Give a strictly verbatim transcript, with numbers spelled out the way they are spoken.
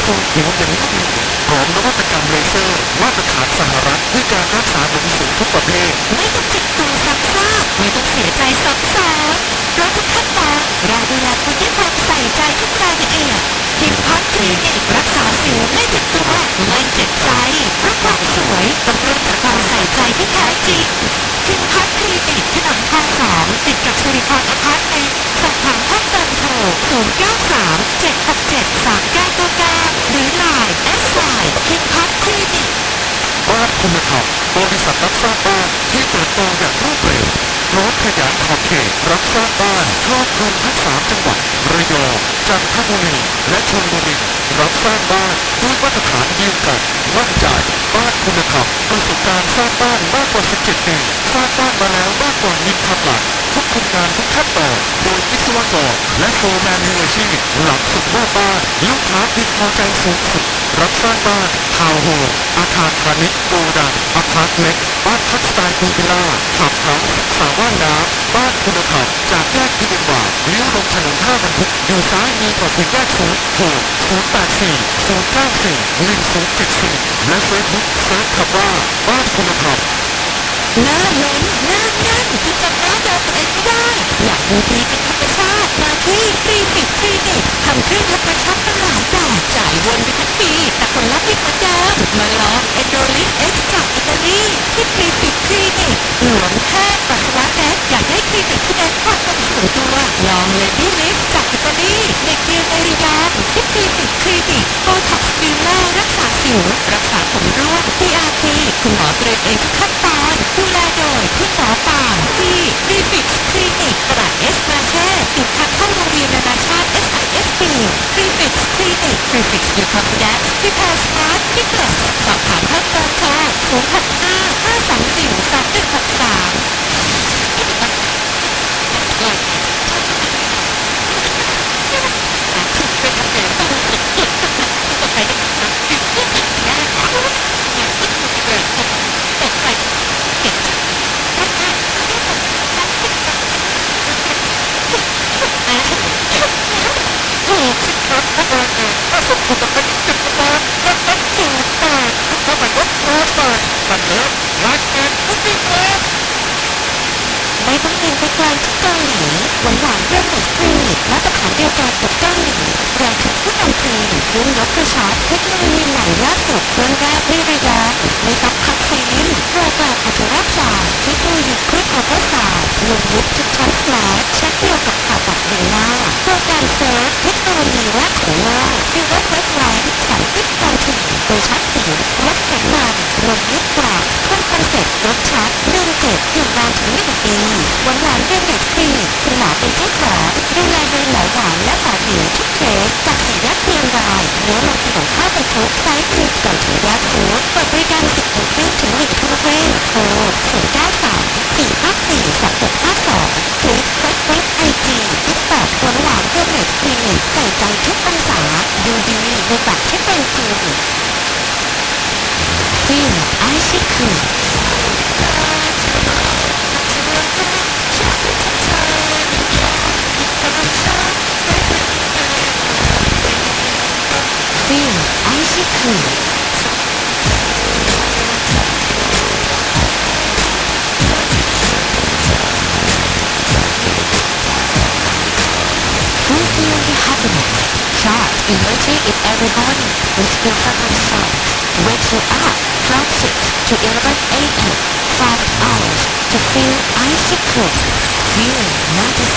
ซูลผิวอย่างยั่งยืนพร้อมนวัตกรรมเลเซอร์มาตรฐานสหรัฐด้วยการรักษาหลุมสูงทุกประเภทไม่ต้องเจ็บตัวซ้ำซากไม่ต้องเสียใจซ้ำซ้อนเพราะทุกขั้นตอนเราดูแลคุณด้วยความใส่ใจทุกรายละเอียดพิมพัฒน์คลินิกรักษาสิวไม่เจ็บตัวไม่เจ็บใจเพราะความสวยต้องเริ่มจากความใส่ใจที่แท้จริงพิมพัฒน์คลินิกถนนคลองสองติดกับสิริพรอพาร์ตเมนต์สอบถามเพิ่มเติมโทรศูนย์ เก้า สาม เจ็ด หก เจ็ด สาม เก้า เก้า เก้าหรือไลน์แอดไซน์พิมพัฒน์คลินิกบ้านคุณธรรมบริษัทรับสร้างบ้านที่เติบโตอย่างรวดเร็วพร้อมขยายขอบเขตรับสร้างบ้านครอบคลุมทั้งสามจังหวัดระยองจันทบุรีและชลบุรีรับสร้างบ้านด้วยมาตรฐานเดียวกันมั่นใจบ้านคุณธรรมประสบการณ์สร้างบ้านมากกว่าสิบเจ็ดปีสร้างบ้านมาแล้วมากกว่าหนึ่งพันหลังทุกโครงการทุกขั้นตอนโดยวิศวกรและโฟร์แมนมืออาชีพหลังสุดมอบบ้านลูกค้าพึงพอใจสูงสุดรับสร้างบ้านทาวน์โฮมอาคารพาณิชย์โกดังอพาร์ตเมนต์บ้านพักสไตล์พูลวิลล่าขับเฮาส์สระว่ายน้ำบ้านคุณธรรมจากแยกพิบูลบาทเลี้ยวลงถนนท่าบรรทุกอยู่ซ้ายมือก่อนถึงแยกศูนย์โทรศูนย์แปดสี่ศูนย์เก้าสี่หนึ่งศูนย์เจ็ดสี่และเฟซบุ๊กเซิร์ชคำว่าบ้านคุณธรรมหน้าล้นหน้าแน่นจนจำหน้าเดิมตัวเองไม่ได้อยากดูดีเป็นธรรมชาติมาที่คลินิกคลินิกทำเครื่องธรรมชาติตั้งหลายแบบจ่ายวนไปทั้งปีแต่ผลลัพธ์ไม่เหมือนเดิมมาลองเอนโดลิสเอ็กซ์จากอิตาลีที่คลินิกคลินิกหลวงแพทย์ปัสสาวะแดกอยากได้คลินิกที่เน้นความเป็นส่วนตัวลองเลดี้ลิฟจากอิตาลีเด็กเรียนในระยองที่คลินิกคลินิกโบท็อกซ์ฟิลเลอร์รักษาสิวรักษาผมร่วง พี อาร์ ที คุณหมอเตรียมเองทุกขั้นตอนดูแลโดยคุณหมอป่าที่รีฟิกคลินิกตลาดเอสมาเช่ติดทางเข้าโรงเรียนนานาชาติ เอส ไอ เอส พี รีฟิกคลินิกรีฟิกยูคอนฟิเดนซ์พิพาสมาร์ทฟิตเนสสอบถามเพิ่มเติมโทรศูนย์ หก ห้า ห้า สอง สี่ สาม หนึ่ง หก สามไม่ต้องบินไปไกลที่เกาหลีหวานหวานเรื่องเหมือนคลินิกมาตรฐานเดียวกันกับเกาหลีเราถึงผู้นำเพลงรุ่นยกกระชับเทคโนโลยีใหม่ล่าสุดเครื่องแรกในระยะไม่ต้องพักฟื้นโปรแกรมอัตราจ่ายเทคโนโลยีเครื่องอัลตราซาวด์ลงลึกจุดชั้นแฟลชเช็คเดียวกับผ่าตัดเบลล่าโปรแกรมเซิร์ฟเทคโนโลยีแรกของโลกฟิลเลอร์เวทไลท์แสงขึ้นความถี่โดยชัดผิวลดไขมันรวมยึดกว่าเพิ่มคอนเซ็ปต์รสชัดเรื่องเจ็บอยู่นานถึงหนึ่งปีหวานหวานเรื่องเด็กคลินิกคุณหมอเป็นเจ้าของดูแลโดยหมอหวานและหมอผิวทุกเคสจากสี่แยกเพียงรายเนื้อลงถนนข้าวไปทุกซ้ายมือก่อนถึงแยกฟูดเปิดบริการสิบโมงครึ่งถึงหนึ่งทุ่มครึ่งโทรศูนย์ เก้า สาม สี่ ห้า สี่ สอง หก ห้า สองคลิกเฟซบุ๊กไอจีติ๊กต็อกหวานหวานเรื่องเด็กคลินิกใส่ใจทุกองศาดูดีในแบบที่เป็นจริงฟิลไอซิคูFeel icy cool. Fulfill your happiness. Charge energy in every morning with your favorite song. Wake you up from six to eleven a m Five hours to feel icy cool. Feel like a